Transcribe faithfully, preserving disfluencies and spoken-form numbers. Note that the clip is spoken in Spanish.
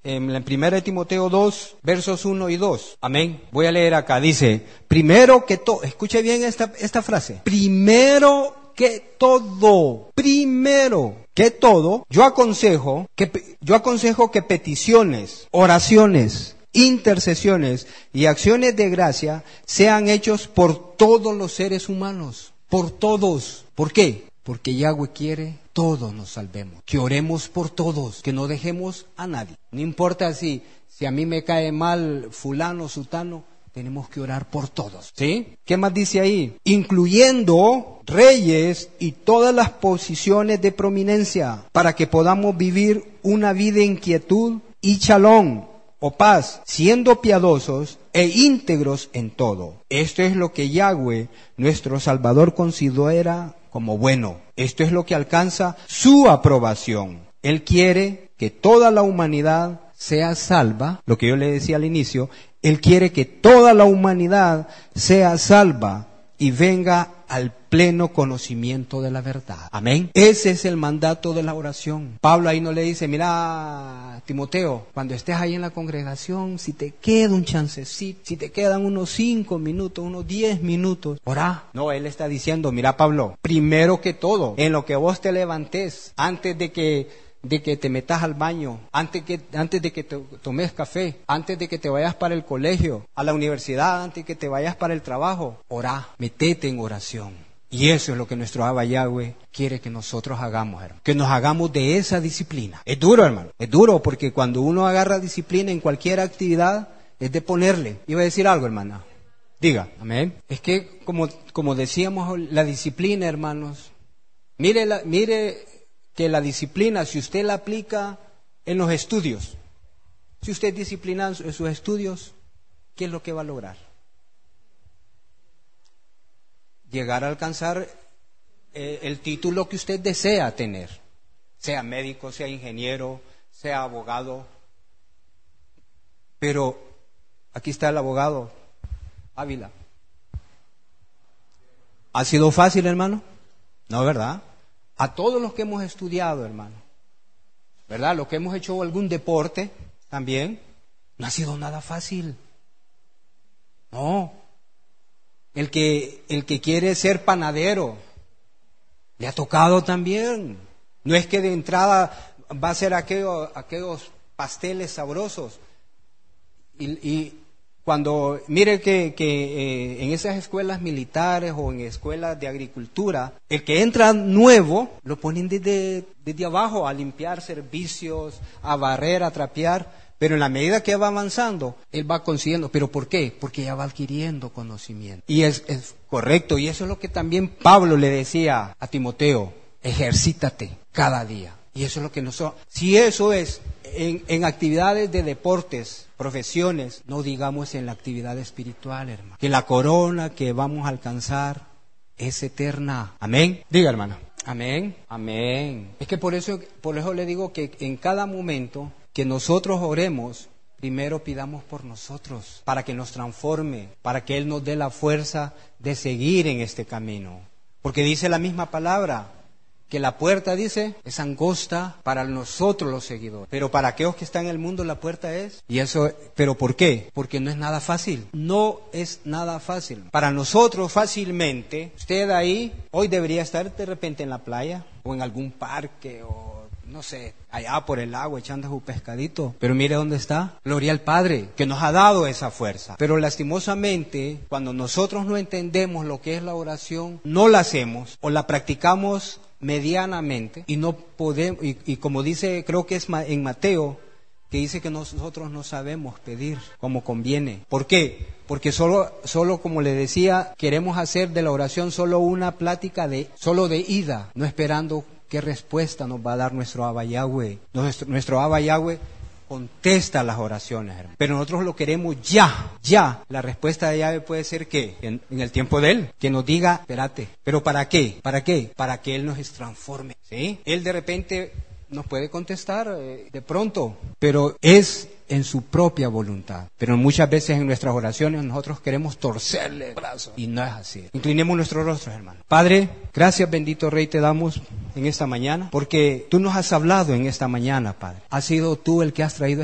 en la primera de Timoteo dos, versos uno y dos. Amén. Voy a leer acá. Dice, primero que todo, escuche bien esta, esta frase. Primero que todo, primero que todo, yo aconsejo que, yo aconsejo que peticiones, oraciones, intercesiones y acciones de gracia sean hechos por todos los seres humanos. Por todos. ¿Por qué? Porque Yahweh quiere todos nos salvemos, que oremos por todos, que no dejemos a nadie. No importa si, si a mí me cae mal fulano, sutano, tenemos que orar por todos. ¿Sí? ¿Qué más dice ahí? Incluyendo reyes y todas las posiciones de prominencia, para que podamos vivir una vida en quietud y shalom, o paz, siendo piadosos e íntegros en todo. Esto es lo que Yahweh, nuestro Salvador, considera como bueno. Esto es lo que alcanza su aprobación. Él quiere que toda la humanidad sea salva, lo que yo le decía al inicio, Él quiere que toda la humanidad sea salva y venga al pleno conocimiento de la verdad. Amén. Ese es el mandato de la oración. Pablo ahí no le dice, mira, Timoteo, cuando estés ahí en la congregación, si te queda un chancecito, si te quedan unos cinco minutos, unos diez minutos, orá. No, él está diciendo, mira, Pablo, primero que todo, en lo que vos te levantes, antes de que de que te metas al baño, antes, que, antes de que te tomes café, antes de que te vayas para el colegio, a la universidad, antes de que te vayas para el trabajo, orá, metete en oración. Y eso es lo que nuestro Abba Yahweh quiere que nosotros hagamos, hermano. Que nos hagamos de esa disciplina. Es duro, hermano. Es duro porque cuando uno agarra disciplina en cualquier actividad, es de ponerle. Iba a decir algo, hermana. Diga, amén. Es que, como, como decíamos, la disciplina, hermanos, mire, la, mire que la disciplina, si usted la aplica en los estudios, si usted es disciplinado en sus estudios, ¿qué es lo que va a lograr? Llegar a alcanzar eh, el título que usted desea tener, sea médico, sea ingeniero, sea abogado. Pero aquí está el abogado Ávila. ¿Ha sido fácil, hermano? No, ¿verdad? A todos los que hemos estudiado, hermano, ¿verdad? Los que hemos hecho algún deporte también, no ha sido nada fácil. No. El que, el que quiere ser panadero, le ha tocado también. No es que de entrada va a ser aquello, aquellos pasteles sabrosos. Y, y cuando, mire que, que eh, en esas escuelas militares o en escuelas de agricultura, el que entra nuevo, lo ponen desde, desde abajo a limpiar servicios, a barrer, a trapear. Pero en la medida que va avanzando, él va consiguiendo. ¿Pero por qué? Porque ya va adquiriendo conocimiento. Y es, es correcto. Y eso es lo que también Pablo le decía a Timoteo. Ejercítate cada día. Y eso es lo que nosotros... Si eso es en, en actividades de deportes, profesiones, no digamos en la actividad espiritual, hermano. Que la corona que vamos a alcanzar es eterna. Amén. Diga, hermano. Amén. Amén. Es que por eso, por eso le digo que en cada momento que nosotros oremos, primero pidamos por nosotros, para que nos transforme, para que Él nos dé la fuerza de seguir en este camino. Porque dice la misma palabra, que la puerta, dice, es angosta para nosotros los seguidores. Pero para aquellos que están en el mundo la puerta es. Y eso, ¿pero por qué? Porque no es nada fácil. No es nada fácil. Para nosotros fácilmente, usted ahí, hoy debería estar de repente en la playa, o en algún parque, o no sé, allá por el lago echando su pescadito. Pero mire dónde está. Gloria al Padre, que nos ha dado esa fuerza. Pero lastimosamente, cuando nosotros no entendemos lo que es la oración, no la hacemos o la practicamos medianamente y no podemos, y, y como dice, creo que es en Mateo, que dice que nosotros no sabemos pedir como conviene. ¿Por qué? Porque solo, solo como le decía, queremos hacer de la oración solo una plática de, solo de ida, no esperando qué respuesta nos va a dar nuestro Abba Yahweh. Nuestro, nuestro Abba Yahweh contesta las oraciones, hermano. Pero nosotros lo queremos ya, ya. La respuesta de Yahweh puede ser que en, en el tiempo de Él, que nos diga, espérate. ¿Pero para qué? ¿Para qué? Para que Él nos transforme, ¿sí? Él de repente nos puede contestar eh, de pronto, pero es en su propia voluntad. Pero muchas veces en nuestras oraciones nosotros queremos torcerle el brazo y no es así. Inclinemos nuestros rostros, hermano. Padre, gracias, bendito Rey, te damos en esta mañana, porque tú nos has hablado en esta mañana, Padre. Has sido tú el que has traído